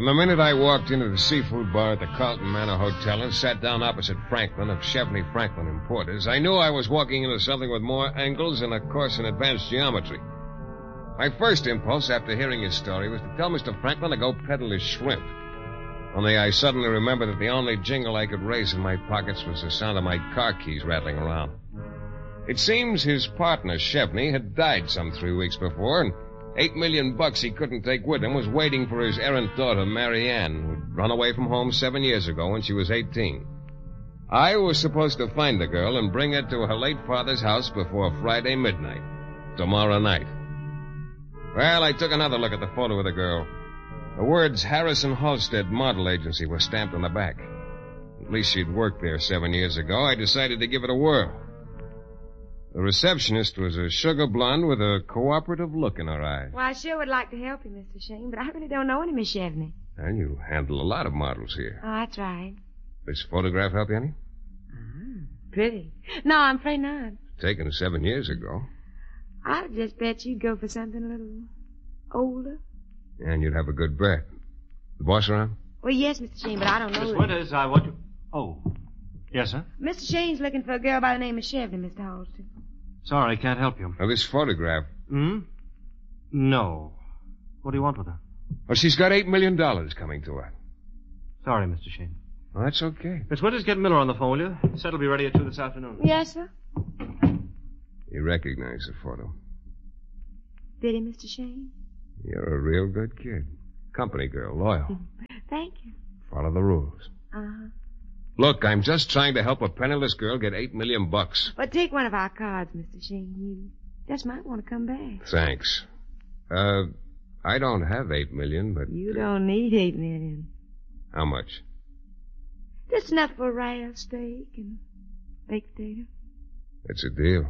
the minute I walked into the seafood bar at the Carlton Manor Hotel and sat down opposite Franklin of Chevney Franklin Importers, I knew I was walking into something with more angles and a course in advanced geometry. My first impulse after hearing his story was to tell Mr. Franklin to go peddle his shrimp. Only I suddenly remembered that the only jingle I could raise in my pockets was the sound of my car keys rattling around. It seems his partner, Chevney, had died some 3 weeks before, and $8 million he couldn't take with him was waiting for his errant daughter, Mary Ann, who'd run away from home 7 years ago when she was 18. I was supposed to find the girl and bring her to her late father's house before Friday midnight, tomorrow night. Well, I took another look at the photo of the girl. The words Harrison Halstead Model Agency were stamped on the back. At least she'd worked there 7 years ago. I decided to give it a whirl. The receptionist was a sugar blonde with a cooperative look in her eyes. Well, I sure would like to help you, Mr. Shane, but I really don't know any Miss Chevney. And you handle a lot of models here. Oh, that's right. This photograph help you any? Pretty. No, I'm afraid not. Taken 7 years ago. I just bet you'd go for something a little older. And you'd have a good bet. The boss around? Well, yes, Mr. Shane, but I don't know. Miss Winters, I want you... Oh. Yes, sir? Mr. Shane's looking for a girl by the name of Chevney, Mr. Halston. Sorry, can't help you. Now, this photograph. No. What do you want with her? Well, she's got $8 million coming to her. Sorry, Mr. Shane. Well, that's okay. Miss Winters, get Miller on the phone, will you? He said he'll be ready at 2 this afternoon. Yes, sir. You recognize the photo. Did he, Mr. Shane? You're a real good kid. Company girl, loyal. Thank you. Follow the rules. Uh-huh. Look, I'm just trying to help a penniless girl get $8 million. But take one of our cards, Mr. Shane. You just might want to come back. Thanks. I don't have $8 million, but... You don't need $8 million. How much? Just enough for a rare steak and baked potato. It's a deal.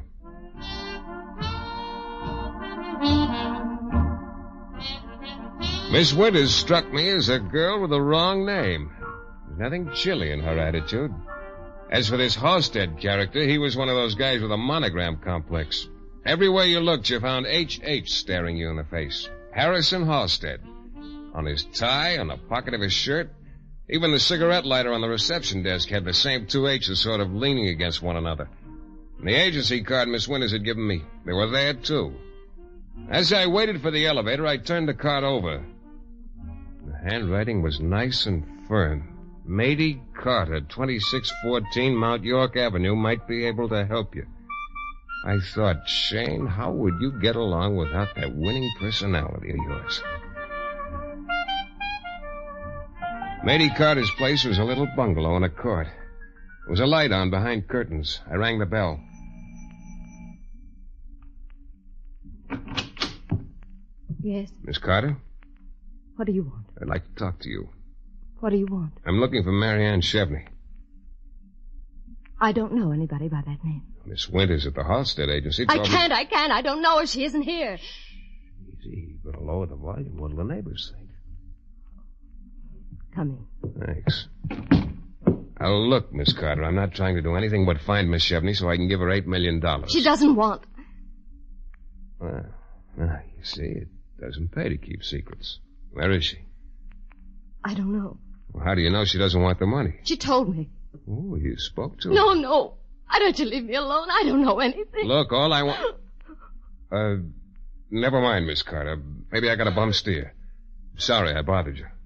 Miss Winters struck me as a girl with the wrong name. There's nothing chilly in her attitude. As for this Halstead character, he was one of those guys with a monogram complex. Everywhere you looked, you found H.H. staring you in the face. Harrison Halstead. On his tie, on the pocket of his shirt. Even the cigarette lighter on the reception desk had the same two H's sort of leaning against one another. And the agency card Miss Winters had given me, they were there, too. As I waited for the elevator, I turned the card over. The handwriting was nice and firm. Mady Carter, 2614 Mount York Avenue, might be able to help you. I thought, Shane, how would you get along without that winning personality of yours? Mady Carter's place was a little bungalow in a court. There was a light on behind curtains. I rang the bell. Yes? Miss Carter? What do you want? I'd like to talk to you. What do you want? I'm looking for Mary Ann Chevney. I don't know anybody by that name. Miss Winters at the Halstead Agency told me... I can't. I don't know her. She isn't here. Easy. You better lower the volume. What'll the neighbors think? Come in. Thanks. Now, look, Miss Carter, I'm not trying to do anything but find Miss Chevney so I can give her $8 million. She doesn't want... Well, you see, it doesn't pay to keep secrets. Where is she? I don't know. Well, how do you know she doesn't want the money? She told me. Oh, you spoke to her. No. Why don't you leave me alone? I don't know anything. Look, all I want... never mind, Miss Carter. Maybe I got a bum steer. Sorry I bothered you.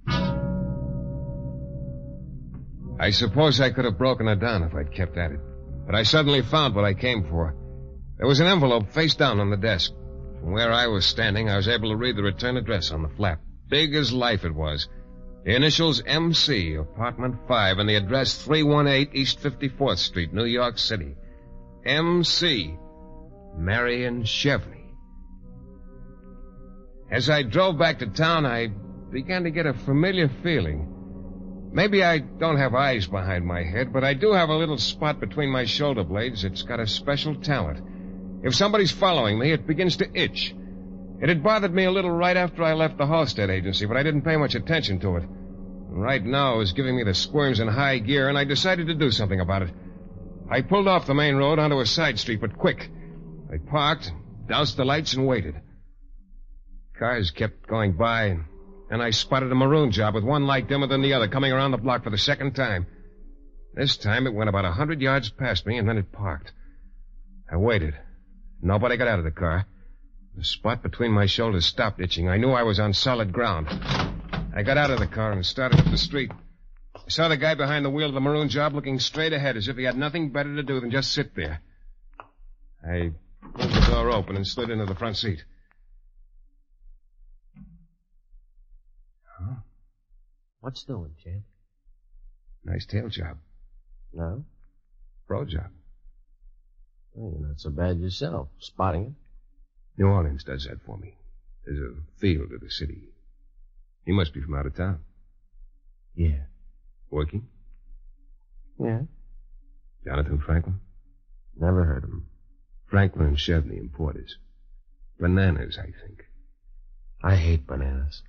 I suppose I could have broken her down if I'd kept at it. But I suddenly found what I came for. There was an envelope face down on the desk. From where I was standing, I was able to read the return address on the flap. Big as life it was. The initials MC, apartment 5, and the address 318 East 54th Street, New York City. MC. Marion Chevney. As I drove back to town, I began to get a familiar feeling. Maybe I don't have eyes behind my head, but I do have a little spot between my shoulder blades that's got a special talent. If somebody's following me, it begins to itch. It had bothered me a little right after I left the Halstead Agency, but I didn't pay much attention to it. And right now, it was giving me the squirms in high gear, and I decided to do something about it. I pulled off the main road onto a side street, but quick. I parked, doused the lights, and waited. Cars kept going by, and And I spotted a maroon job with one light dimmer than the other coming around the block for the second time. This time it went about 100 yards past me, and then it parked. I waited. Nobody got out of the car. The spot between my shoulders stopped itching. I knew I was on solid ground. I got out of the car and started up the street. I saw the guy behind the wheel of the maroon job looking straight ahead as if he had nothing better to do than just sit there. I pulled the door open and slid into the front seat. Huh? What's doing, Champ? Nice tail job. No? Pro job. Well, you're not so bad yourself, spotting it. New Orleans does that for me. There's a feel to the city. You must be from out of town. Yeah. Working? Yeah. Jonathan Franklin? Never heard of him. Franklin and Chevney importers. Bananas, I think. I hate bananas.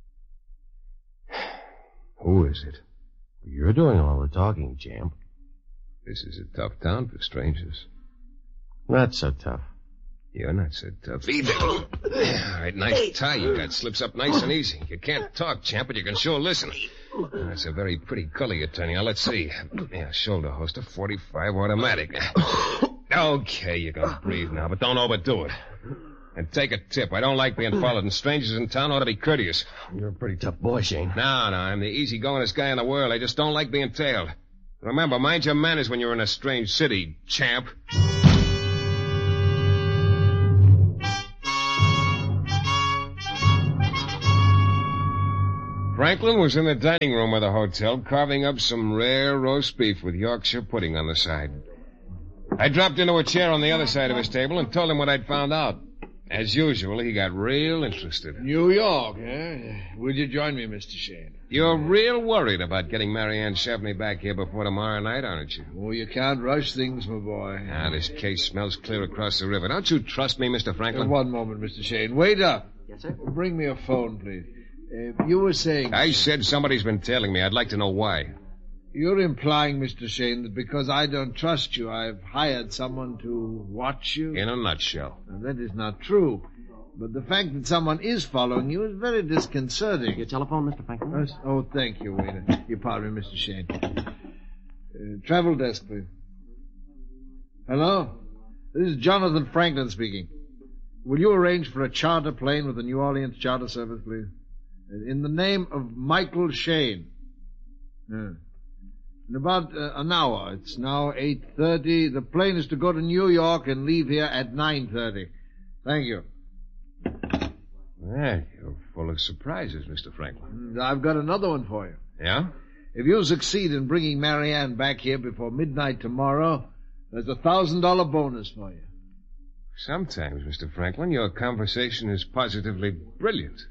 Who is it? You're doing all the talking, Champ. This is a tough town for strangers. Not so tough. You're not so tough either. All right, nice tie you got. Slips up nice and easy. You can't talk, Champ, but you can sure listen. That's a very pretty color you're turning. Now, let's see. Yeah, shoulder holster, 45 automatic. Okay, you can breathe now, but don't overdo it. And take a tip. I don't like being followed, and strangers in town ought to be courteous. You're a pretty tough boy, Shane. No, I'm the easygoingest guy in the world. I just don't like being tailed. Remember, mind your manners when you're in a strange city, champ. Franklin was in the dining room of the hotel carving up some rare roast beef with Yorkshire pudding on the side. I dropped into a chair on the other side of his table and told him what I'd found out. As usual, he got real interested. New York, eh? Would you join me, Mr. Shane? You're real worried about getting Marianne Chevney back here before tomorrow night, aren't you? Oh, you can't rush things, my boy. This case smells clear across the river. Don't you trust me, Mr. Franklin? One moment, Mr. Shane. Waiter. Yes, sir? Bring me a phone, please. You were saying... I said somebody's been tailing me. I'd like to know why. You're implying, Mr. Shane, that because I don't trust you, I've hired someone to watch you? In a nutshell. Now, that is not true. But the fact that someone is following you is very disconcerting. Your telephone, Mr. Franklin? Oh, thank you, waiter. You pardon me, Mr. Shane. Travel desk, please. Hello? This is Jonathan Franklin speaking. Will you arrange for a charter plane with the New Orleans Charter Service, please? In the name of Michael Shane. In about an hour. It's now 8:30. The plane is to go to New York and leave here at 9:30. Thank you. Well, you're full of surprises, Mr. Franklin. I've got another one for you. Yeah? If you succeed in bringing Marianne back here before midnight tomorrow, there's a $1,000 bonus for you. Sometimes, Mr. Franklin, your conversation is positively brilliant.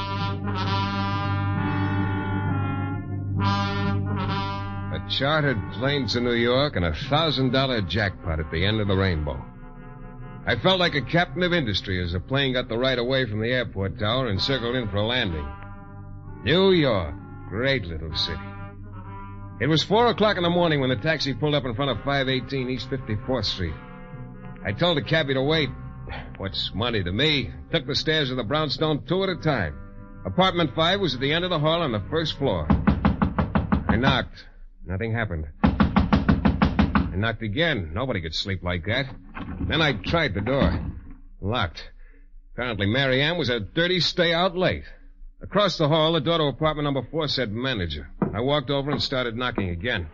A chartered plane to New York and a $1,000 jackpot at the end of the rainbow. I felt like a captain of industry as the plane got the right away from the airport tower and circled in for a landing. New York, great little city. It was 4 o'clock in the morning when the taxi pulled up in front of 518 East 54th Street. I told the cabbie to wait. What's money to me? Took the stairs of the brownstone 2 at a time. Apartment 5 was at the end of the hall on the first floor. I knocked. Nothing happened. I knocked again. Nobody could sleep like that. Then I tried the door. Locked. Apparently Marianne was a dirty stay-out late. Across the hall, the door to apartment number 4 said manager. I walked over and started knocking again.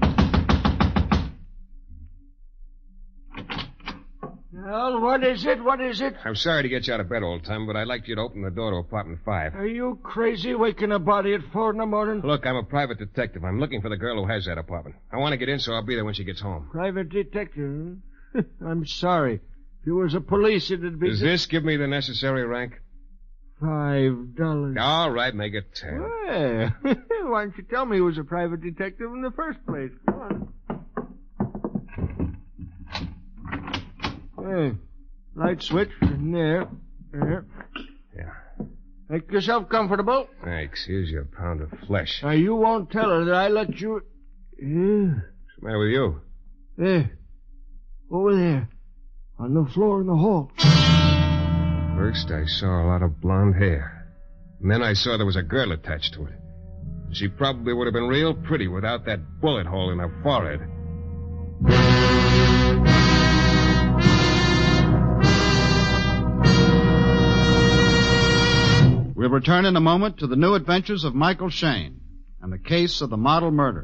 Well, what is it? What is it? I'm sorry to get you out of bed all the time, but I'd like you to open the door to apartment 5. Are you crazy waking a body at 4 in the morning? Look, I'm a private detective. I'm looking for the girl who has that apartment. I want to get in, so I'll be there when she gets home. Private detective? I'm sorry. If you was a police, it'd be... Does this give me the necessary rank? $5. All right, make it 10. Well, why didn't you tell me he was a private detective in the first place? Come on. Hey, light switch in there. There. Yeah. Make yourself comfortable. Thanks. Here's your pound of flesh. Now, you won't tell her that I let you... Yeah. What's the matter with you? There. Over there. On the floor in the hall. First, I saw a lot of blonde hair. And then I saw there was a girl attached to it. She probably would have been real pretty without that bullet hole in her forehead. We'll return in a moment to the new adventures of Michael Shayne and the case of the model murder.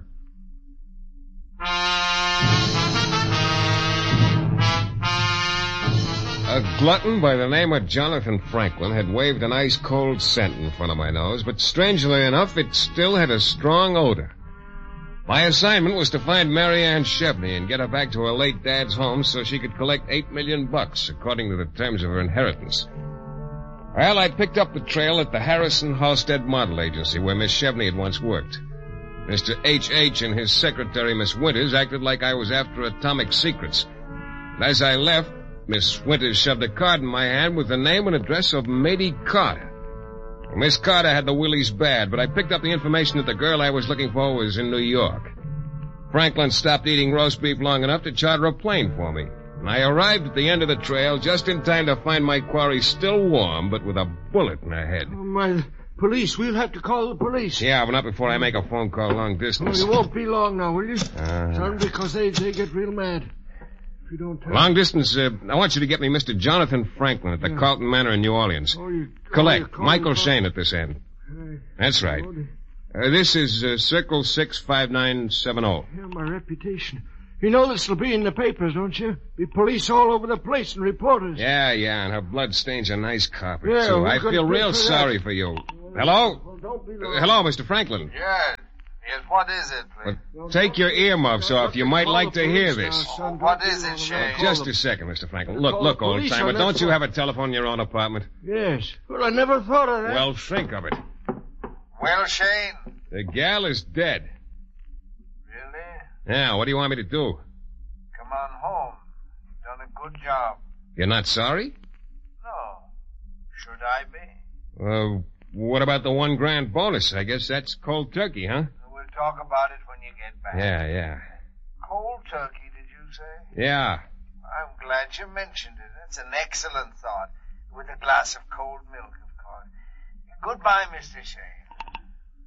A glutton by the name of Jonathan Franklin had waved an ice-cold scent in front of my nose, but strangely enough, it still had a strong odor. My assignment was to find Mary Ann Chevney and get her back to her late dad's home so she could collect $8 million, according to the terms of her inheritance. Well, I picked up the trail at the Harrison Halstead Model Agency, where Miss Chevney had once worked. Mr. H.H. and his secretary, Miss Winters, acted like I was after atomic secrets. And as I left, Miss Winters shoved a card in my hand with the name and address of Mady Carter. Miss Carter had the willies bad, but I picked up the information that the girl I was looking for was in New York. Franklin stopped eating roast beef long enough to charter a plane for me. And I arrived at the end of the trail just in time to find my quarry still warm, but with a bullet in her head. Oh, my police. We'll have to call the police. Yeah, but not before I make a phone call long distance. Oh, you won't be long now, will you? Son, because they get real mad. If you don't tell long distance, I want you to get me Mr. Jonathan Franklin at the Carlton Manor in New Orleans. Collect. Michael Shayne at this end. That's right. This is Circle 65970. Yeah, my reputation. You know this will be in the papers, don't you? Be police all over the place and reporters. Yeah, and her blood stains a nice carpet, Yeah, too. we're I gonna feel pay real for that. sorry for you. Hello? Well, don't be long. Hello, Mr. Franklin. Yes, what is it, please? Well, take your earmuffs off. You might like to hear this. What is it, Shane? Just a second, Mr. Franklin. Look, Call the old police timer. on that Don't you phone. have a telephone in your own apartment? Yes. Well, I never thought of that. Well, think of it. Well, Shane. The gal is dead. Really? Yeah, what do you want me to do? Come on home. You've done a good job. You're not sorry? No. Should I be? What about the $1 grand bonus? I guess that's cold turkey, huh? We'll talk about it when you get back. Yeah. Cold turkey, did you say? Yeah. I'm glad you mentioned it. That's an excellent thought. With a glass of cold milk, of course. Goodbye, Mr. Shane.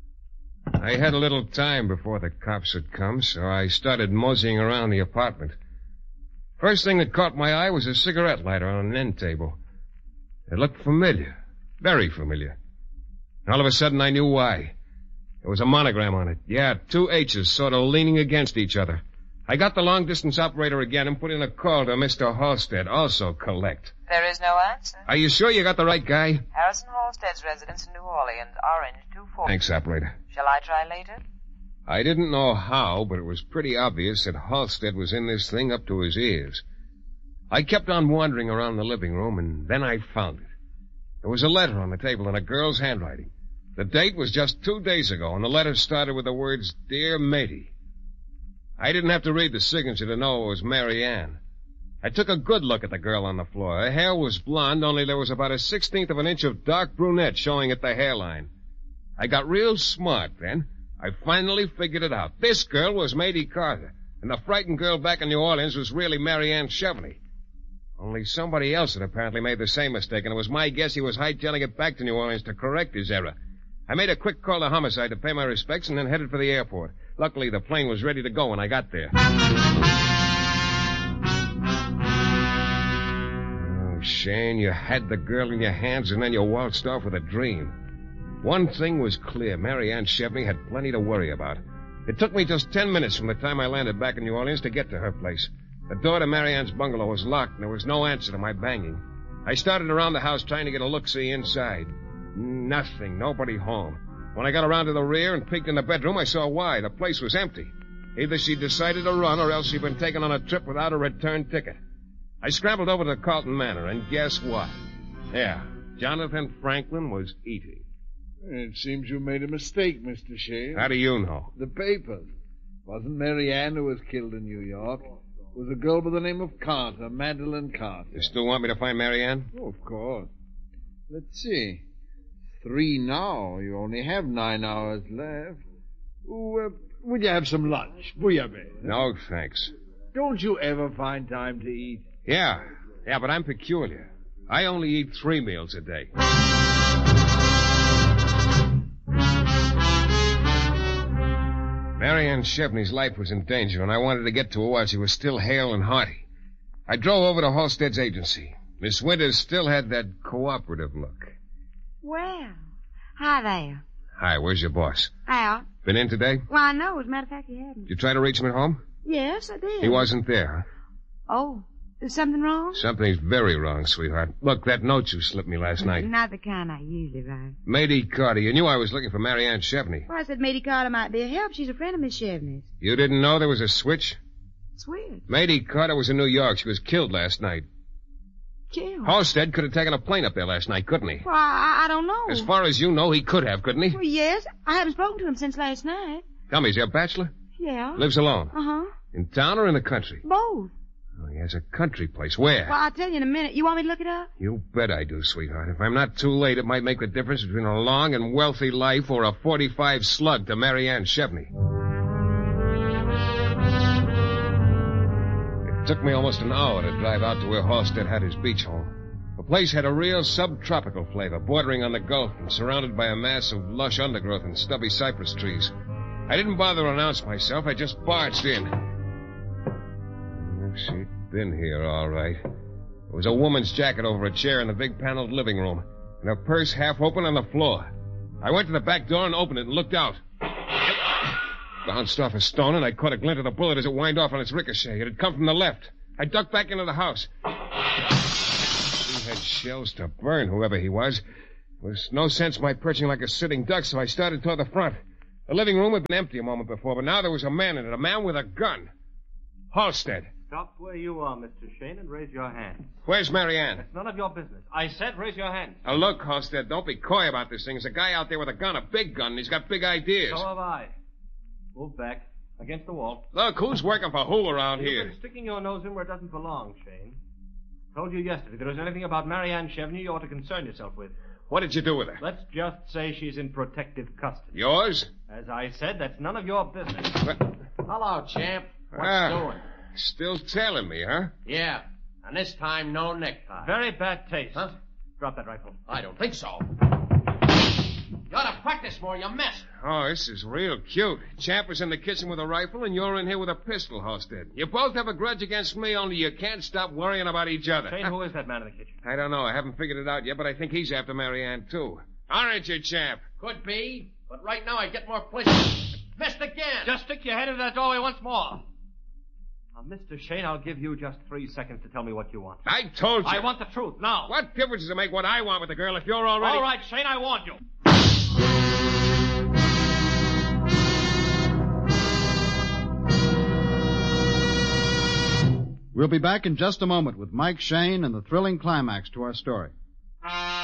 I had a little time before the cops had come, so I started moseying around the apartment. First thing that caught my eye was a cigarette lighter on an end table. It looked familiar. Very familiar. And all of a sudden, I knew why. There was a monogram on it. Yeah, 2 H's sort of leaning against each other. I got the long-distance operator again and put in a call to Mr. Halstead, also collect. There is no answer. Are you sure you got the right guy? Harrison Halstead's residence in New Orleans, Orange 240. Thanks, operator. Shall I try later? I didn't know how, but it was pretty obvious that Halstead was in this thing up to his ears. I kept on wandering around the living room, and then I found it. There was a letter on the table in a girl's handwriting. The date was just 2 days ago, and the letter started with the words, Dear Matey. I didn't have to read the signature to know it was Mary Ann. I took a good look at the girl on the floor. Her hair was blonde, only there was about 1/16 of an inch of dark brunette showing at the hairline. I got real smart then. I finally figured it out. This girl was Mady Carter, and the frightened girl back in New Orleans was really Mary Ann Chevney. Only somebody else had apparently made the same mistake, and it was my guess he was hightailing it back to New Orleans to correct his error. I made a quick call to homicide to pay my respects and then headed for the airport. Luckily, the plane was ready to go when I got there. Oh, Shane, you had the girl in your hands and then you waltzed off with a dream. One thing was clear. Mary Ann Chevney had plenty to worry about. It took me just 10 minutes from the time I landed back in New Orleans to get to her place. The door to Mary Ann's bungalow was locked, and there was no answer to my banging. I started around the house trying to get a look-see inside. Nothing. Nobody home. When I got around to the rear and peeked in the bedroom, I saw why. The place was empty. Either she decided to run or else she'd been taken on a trip without a return ticket. I scrambled over to Carlton Manor, and guess what? Yeah, Jonathan Franklin was eating. It seems you made a mistake, Mr. Shane. How do you know? The papers. Wasn't Mary Ann who was killed in New York. It was a girl by the name of Carter, Madeline Carter. You still want me to find Mary Ann? Oh, of course. Let's see. 3 now. You only have 9 hours left. Will you have some lunch? Bouillabaisse? No, thanks. Don't you ever find time to eat? Yeah, but I'm peculiar. I only eat 3 meals a day. Marianne Chevney's life was in danger, and I wanted to get to her while she was still hale and hearty. I drove over to Halstead's agency. Miss Winters still had that cooperative look. Well, hi there. Hi, where's your boss? Al. Been in today? Well, I know. As a matter of fact, he hadn't. Did you try to reach him at home? Yes, I did. He wasn't there, huh? Oh, is something wrong? Something's very wrong, sweetheart. Look, that note you slipped me last night. Not the kind I usually write. Matey Carter, you knew I was looking for Marianne Chevney. Well, I said Matey Carter might be a help. She's a friend of Miss Chevney's. You didn't know there was a switch? Switch? Matey Carter was in New York. She was killed last night. Killed? Halstead could have taken a plane up there last night, couldn't he? Well, I don't know. As far as you know, he could have, couldn't he? Well, yes. I haven't spoken to him since last night. Tell me, is he a bachelor? Yeah. Lives alone? Uh-huh. In town or in the country? Both. Oh, he has a country place. Where? Well, I'll tell you in a minute. You want me to look it up? You bet I do, sweetheart. If I'm not too late, it might make the difference between a long and wealthy life or a 45 slug to Marianne Chevney. It took me almost an hour to drive out to where Halstead had his beach home. The place had a real subtropical flavor, bordering on the Gulf and surrounded by a mass of lush undergrowth and stubby cypress trees. I didn't bother to announce myself. I just barged in. She'd been here, all right. There was a woman's jacket over a chair in the big paneled living room, and her purse half open on the floor. I went to the back door and opened it and looked out. Bounced off a stone, and I caught a glint of the bullet as it whined off on its ricochet. It had come from the left. I ducked back into the house. He had shells to burn, whoever he was. There was no sense my perching like a sitting duck, so I started toward the front. The living room had been empty a moment before, but now there was a man in it, a man with a gun. Halstead. Stop where you are, Mr. Shane, and raise your hand. Where's Marianne? It's none of your business. I said raise your hand. Now, look, Halstead, don't be coy about this thing. There's a guy out there with a gun, a big gun, and he's got big ideas. So have I. Move back. Against the wall. Look, who's working for who around You've here? been sticking your nose in where it doesn't belong, Shane. Told you yesterday, if there was anything about Marianne Chevney you ought to concern yourself with. What did you do with her? Let's just say she's in protective custody. Yours? As I said, that's none of your business. Hello, champ. What's doing? Still tailing me, huh? Yeah. And this time, no necktie. Very bad taste. Huh? Drop that rifle. I don't think so. You ought to practice more, you mess. Oh, this is real cute. Champ was in the kitchen with a rifle, and you're in here with a pistol, Halstead. You both have a grudge against me, only you can't stop worrying about each other. Shane, who is that man in the kitchen? I don't know. I haven't figured it out yet, but I think he's after Marianne, too. Aren't you, Champ? Could be, but right now I get more pleasure. Missed again. Just stick your head in that doorway once more. Now, Mr. Shane, I'll give you just 3 seconds to tell me what you want. I told you. I want the truth, now. What difference does it make what I want with the girl if you're already... All right, Shane, I warned you. We'll be back in just a moment with Mike Shane and the thrilling climax to our story.